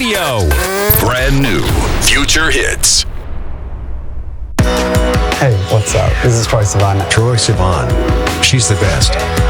Radio. Brand new Future Hits. Hey, what's up? This is Troye Sivan. Troye Sivan. She's the best.